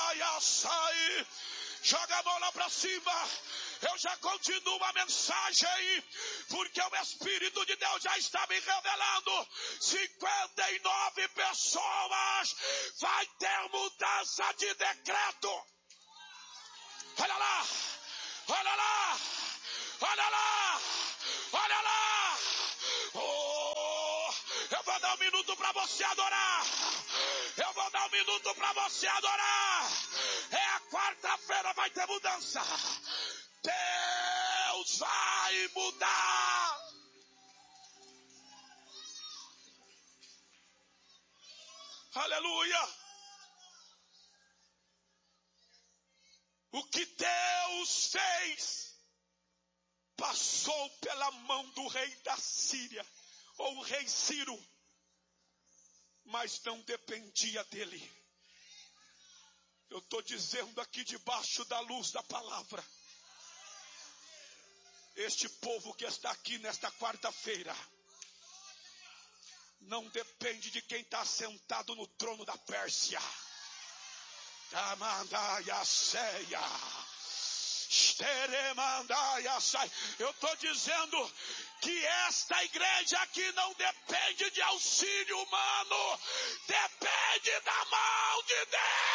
Joga a mão lá para cima. Eu já continuo a mensagem, porque o Espírito de Deus já está me revelando. 59 pessoas vai ter mudança de decreto. Olha lá, olha lá, olha lá, olha lá. Oh, eu vou dar um minuto para você adorar. Eu vou dar um minuto para você adorar. É a quarta-feira, vai ter mudança. Deus vai mudar. Aleluia. O que Deus fez passou pela mão do rei da Síria, ou o rei Ciro, mas não dependia dele. Eu estou dizendo aqui debaixo da luz da palavra. Este povo que está aqui nesta quarta-feira não depende de quem está sentado no trono da Pérsia. Eu estou dizendo que esta igreja aqui não depende de auxílio humano, depende da mão de Deus.